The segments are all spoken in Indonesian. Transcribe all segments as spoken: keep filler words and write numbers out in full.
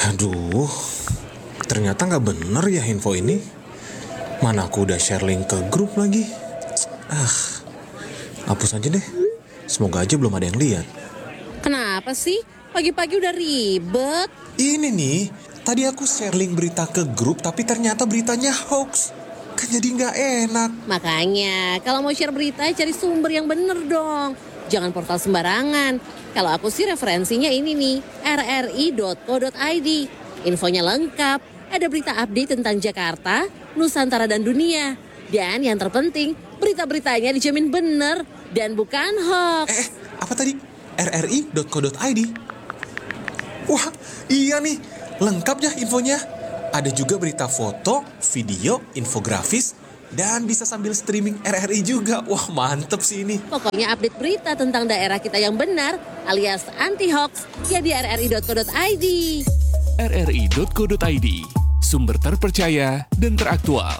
Aduh, ternyata gak bener ya info ini. Mana aku udah share link ke grup lagi. Ah, hapus aja deh. Semoga aja belum ada yang lihat. Kenapa sih? Pagi-pagi udah ribet. Ini nih, tadi aku share link berita ke grup tapi ternyata beritanya hoax. Kan jadi gak enak. Makanya, kalau mau share berita cari sumber yang bener dong. Jangan portal sembarangan. Kalau aku sih referensinya ini nih, r r i dot co dot i d. Infonya lengkap, ada berita update tentang Jakarta, Nusantara dan dunia. Dan yang terpenting, berita-beritanya dijamin bener dan bukan hoax. Eh, eh apa tadi? r r i dot co dot i d. Wah, iya nih, lengkap ya infonya. Ada juga berita foto, video, infografis, dan bisa sambil streaming R R I juga. Wah, mantep sih ini. Pokoknya update berita tentang daerah kita yang benar alias anti-hoax ya di r r i dot co dot i d. r r i dot co dot i d, sumber terpercaya dan teraktual.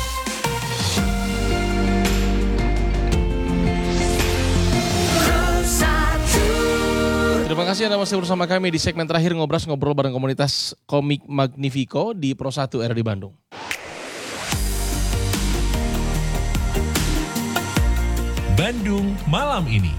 Terima kasih Anda masih bersama kami di segmen terakhir Ngobras Ngobrol bareng komunitas Komik Magnifico di Pro satu R R I Bandung. Bandung malam ini.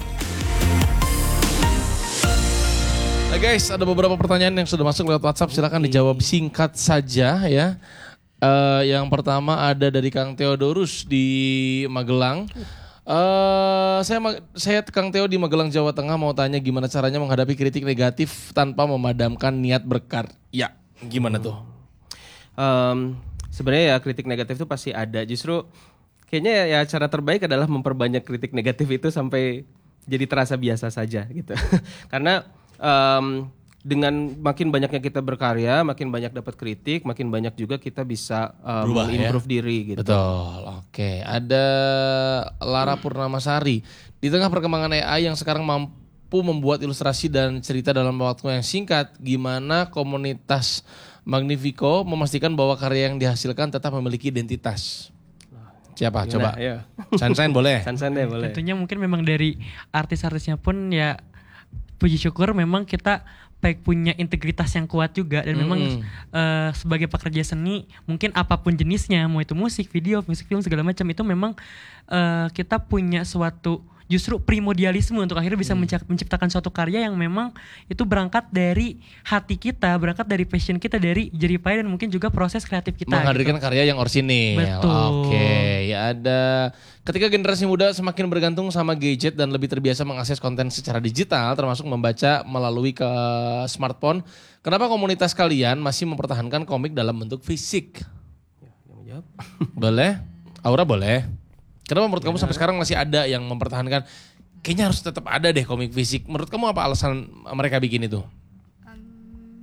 Nah guys, ada beberapa pertanyaan yang sudah masuk lewat WhatsApp. Silakan dijawab singkat saja ya. Uh, yang pertama ada dari Kang Theodorus di Magelang. Uh, saya saya Kang Theo di Magelang, Jawa Tengah mau tanya gimana caranya menghadapi kritik negatif tanpa memadamkan niat berkarya. Gimana tuh? Um, sebenarnya ya kritik negatif itu pasti ada. Justru kayaknya ya, ya cara terbaik adalah memperbanyak kritik negatif itu sampai jadi terasa biasa saja gitu. Karena um, dengan makin banyaknya kita berkarya, makin banyak dapat kritik, makin banyak juga kita bisa um, improve ya? diri gitu. Betul. Oke, ada Lara Purnamasari. Di tengah perkembangan A I yang sekarang mampu membuat ilustrasi dan cerita dalam waktu yang singkat, gimana komunitas Magnifico memastikan bahwa karya yang dihasilkan tetap memiliki identitas? Siapa? Gimana? Coba. Ayo. Sansan boleh. Sansan deh boleh. Tentunya mungkin memang dari artis-artisnya pun ya puji syukur memang kita baik punya integritas yang kuat juga dan memang mm. uh, sebagai pekerja seni mungkin apapun jenisnya, mau itu musik, video, musik film segala macam itu memang uh, kita punya suatu justru primordialisme untuk akhirnya bisa hmm. menciptakan suatu karya yang memang itu berangkat dari hati kita, berangkat dari passion kita, dari jeripaya dan mungkin juga proses kreatif kita. Menghadirkan gitu. Karya yang orisinil. Betul. Oke, ya ada. Ketika generasi muda semakin bergantung sama gadget dan lebih terbiasa mengakses konten secara digital, termasuk membaca melalui ke smartphone, kenapa komunitas kalian masih mempertahankan komik dalam bentuk fisik? Ya, boleh? Aura boleh? Kenapa menurut ya. kamu sampai sekarang masih ada yang mempertahankan kayaknya harus tetap ada deh komik fisik? Menurut kamu apa alasan mereka bikin itu? Um,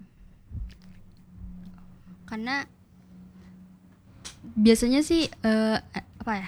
karena biasanya sih uh, apa ya?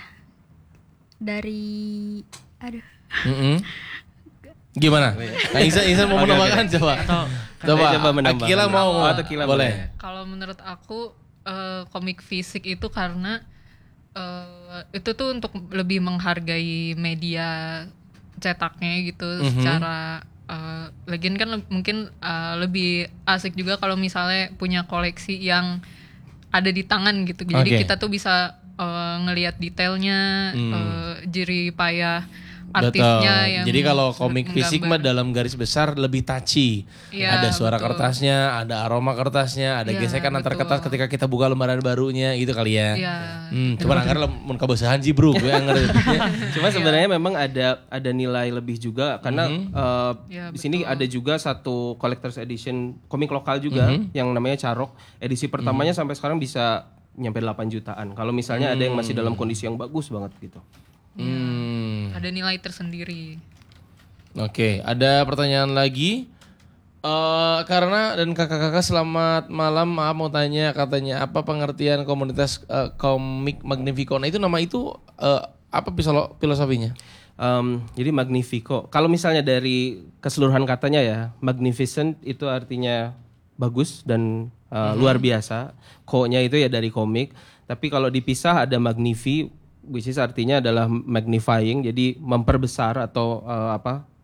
Dari aduh. Mm-hmm. Gimana? Nah, Insan Insan mau menambahkan coba. Coba. Coba Akila mau atau Akila boleh. Kalau menurut aku uh, komik fisik itu karena Uh, itu tuh untuk lebih menghargai media cetaknya gitu mm-hmm. secara uh, lagian kan le- mungkin uh, lebih asik juga kalau misalnya punya koleksi yang ada di tangan gitu. Jadi okay. kita tuh bisa uh, ngelihat detailnya, mm. uh, jerih payah artisnya. Yang jadi kalau komik fisik mah dalam garis besar lebih touchy. Ya, ada suara betul. kertasnya, ada aroma kertasnya, ada ya, gesekan betul. antar kertas ketika kita buka lembaran barunya gitu kali ya. Ya. Hmm, coba anggar mun kabesahan sih bro, gue anggar. Cuma sebenarnya memang ada ada nilai lebih juga karena mm-hmm. uh, ya, di sini ada juga satu collector's edition komik lokal juga mm-hmm. yang namanya Carok. Edisi pertamanya mm-hmm. sampai sekarang bisa nyampe delapan jutaan. Kalau misalnya mm. ada yang masih dalam kondisi yang bagus banget gitu. Ya, hmm. ada nilai tersendiri. Oke, ada pertanyaan lagi. Uh, karena dan kakak-kakak selamat malam, maaf mau tanya, katanya apa pengertian komunitas uh, komik Magnifico? Nah itu nama itu uh, apa filosofinya? Um, jadi Magnifico, kalau misalnya dari keseluruhan katanya ya, magnificent itu artinya bagus dan uh, mm-hmm. luar biasa. Ko-nya itu ya dari komik, tapi kalau dipisah ada magnifi, which is artinya adalah magnifying, jadi memperbesar atau uh, apa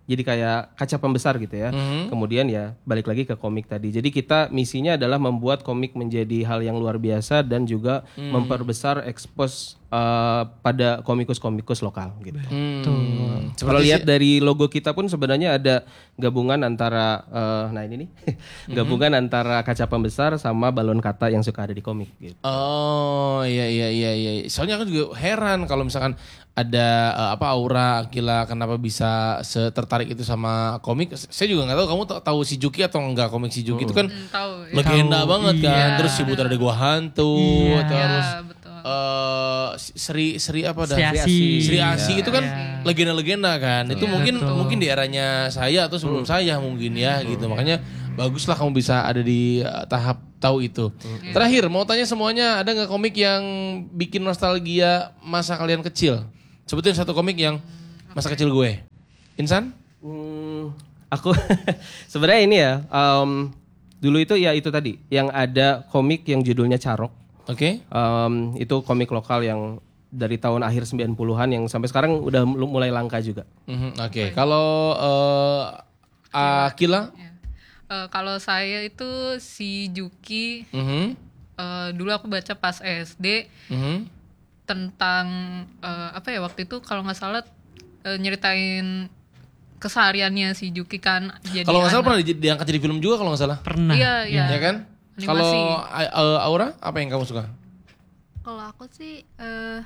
jadi kayak kaca pembesar gitu ya. Mhm. Kemudian ya balik lagi ke komik tadi. Jadi kita misinya adalah membuat komik menjadi hal yang luar biasa dan juga Hmm. memperbesar expose uh, pada komikus-komikus lokal gitu. Hmm. Kalau lihat dari logo kita pun sebenarnya ada gabungan antara uh, nah ini nih gabungan antara kaca pembesar sama balon kata yang suka ada di komik gitu. Oh iya iya iya iya. Soalnya aku juga heran kalau misalkan ada eh, apa Aura Akila kenapa bisa setertarik itu sama komik. Saya juga nggak tahu kamu ta- tahu si Juki atau enggak komik si Juki itu kan Hmm, tahu. ya. legenda Tahu, banget kan. iya. Terus si Buta ada Gua Hantu, Iya. terus Ya, betul. eh, Sri Sri apa dah? Sri Asi. Sri Asi itu kan Iya. legenda-legenda kan. Itu Iya. mungkin Betul. mungkin di eranya saya atau sebelum saya mungkin ya gitu. Makanya baguslah kamu bisa ada di uh, tahap tahu itu. Terakhir mau tanya semuanya, ada nggak komik yang bikin nostalgia masa kalian kecil? Sebutin satu komik yang masa kecil gue. Insan? Hmm, aku sebenarnya ini ya um, dulu itu ya itu tadi yang ada komik yang judulnya Carok. Oke. Um, itu komik lokal yang dari tahun akhir sembilan puluhan yang sampai sekarang udah mul- mulai langka juga. Mhm, Oke. Kalau uh, Akila? Ya. Eh, kalau saya itu si Juki, Mhm, eh, dulu aku baca pas S D mhm. tentang eh, apa ya waktu itu kalau nggak salah eh, nyeritain kesehariannya si Juki kan jadi Kalau nggak salah anak. pernah di- diangkat jadi film juga kalau nggak salah. Pernah. Iya, iya. Ya kan? Animasi. Kalau uh, Aura apa yang kamu suka? Kalau aku sih eh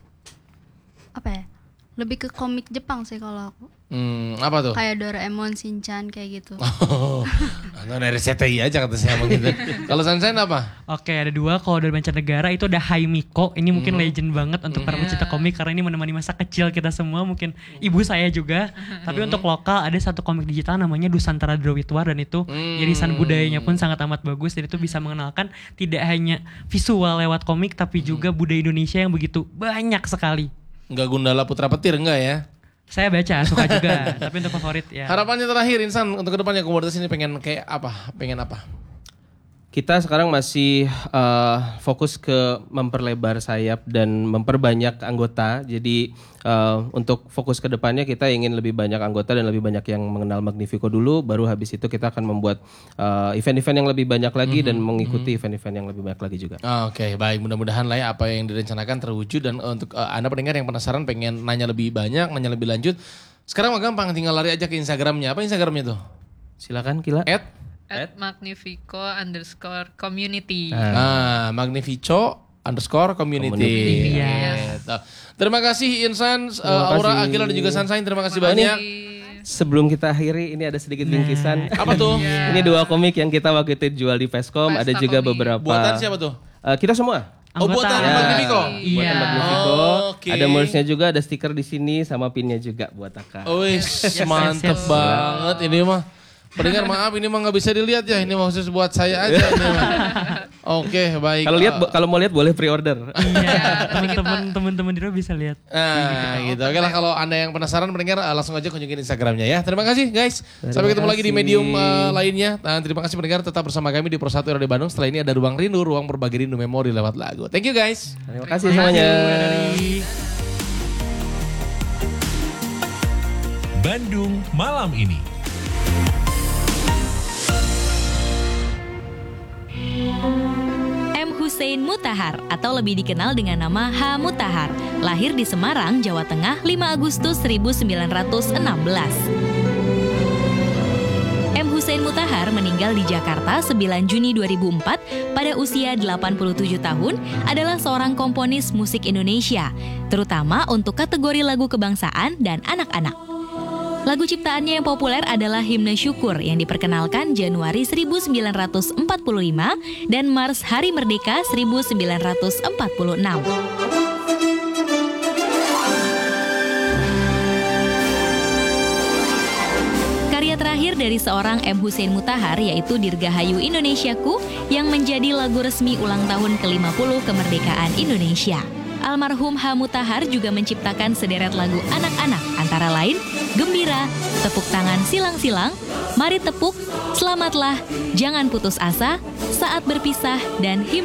apa ya? Lebih ke komik Jepang sih kalau aku. Hmm, apa tuh? Kayak Doraemon, Shinchan kayak gitu. Oh, nggak dari C T I aja kata saya emang gitu. Kalau Sunshine apa? Oke, ada dua. Kalau dari mancanegara itu ada Haimiko. Ini mungkin legend banget untuk para pecinta komik karena ini menemani masa kecil kita semua. Mungkin ibu saya juga. Tapi untuk lokal ada satu komik digital namanya Dusantara Drawitwar dan itu irisan budayanya pun sangat amat bagus dan itu bisa mengenalkan tidak hanya visual lewat komik tapi juga budaya Indonesia yang begitu banyak sekali. Enggak Gundala Putra Petir enggak ya? Saya baca, suka juga. Tapi untuk favorit ya. Harapannya terakhir Insan untuk kedepannya komunitas ini pengen kayak apa? Pengen apa? Kita sekarang masih uh, fokus ke memperlebar sayap dan memperbanyak anggota. Jadi uh, untuk fokus ke depannya kita ingin lebih banyak anggota dan lebih banyak yang mengenal Magnifico dulu. Baru habis itu kita akan membuat uh, event-event yang lebih banyak lagi dan mengikuti event-event yang lebih banyak lagi juga. Ah, Oke, baik. Mudah-mudahan lah ya apa yang direncanakan terwujud dan uh, untuk uh, Anda pendengar yang penasaran pengen nanya lebih banyak, nanya lebih lanjut. Sekarang mah gampang, tinggal lari aja ke Instagramnya. Apa Instagramnya tuh? Silakan Kila. At at Magnifico underscore community. Ah, Magnifico underscore community. Community, Gitu. Terima kasih Insan, uh, Terima Aura, kasih. Akila dan juga Sunshine. Terima kasih Terima banyak. Sebelum kita akhiri ini ada sedikit bingkisan. Apa tuh? Ini dua komik yang kita waktu itu jual di Peskom. Pesta Ada juga komik. beberapa. Buatan siapa tuh? Eh, kita semua. Oh, buatan Anggota. Magnifico. Iya. Buatan Magnifico. Oh, oke. Ada merch-nya juga, ada stiker di sini sama pinnya juga buat Aka. Wis, mantep yes. banget ini mah. Pendengar maaf ini mah nggak bisa dilihat ya. Ini khusus buat saya aja ini mah. Oke, baik. Kalau lihat Uh, kalau mau lihat boleh pre-order. Iya, teman-teman teman-teman di rumah bisa lihat. Nah, gitu. Oke lah kalau Anda yang penasaran pendengar uh, langsung aja kunjungin Instagramnya ya. Terima kasih guys. Sampai ketemu lagi di kasih. medium uh, lainnya. Nah, terima kasih pendengar tetap bersama kami di Pro satu R D Bandung. Setelah ini ada Ruang Rindu, ruang berbagi rindu memori lewat lagu. Thank you guys. Terima kasih semuanya. Bandung malam ini. M. Hussein Mutahar atau lebih dikenal dengan nama H. Mutahar, lahir di Semarang, Jawa Tengah lima Agustus seribu sembilan ratus enam belas. M. Hussein Mutahar meninggal di Jakarta sembilan Juni dua ribu empat pada usia delapan puluh tujuh tahun, adalah seorang komponis musik Indonesia, terutama untuk kategori lagu kebangsaan dan anak-anak. Lagu ciptaannya yang populer adalah Himne Syukur yang diperkenalkan Januari seribu sembilan ratus empat puluh lima dan Mars Hari Merdeka seribu sembilan ratus empat puluh enam. Karya terakhir dari seorang M. Hussein Mutahar yaitu Dirgahayu Indonesiaku yang menjadi lagu resmi ulang tahun ke lima puluh kemerdekaan Indonesia. Almarhum H. Mutahar juga menciptakan sederet lagu anak-anak antara lain Gembira, Tepuk Tangan Silang-Silang, Mari Tepuk, Selamatlah, Jangan Putus Asa, Saat Berpisah, dan Himne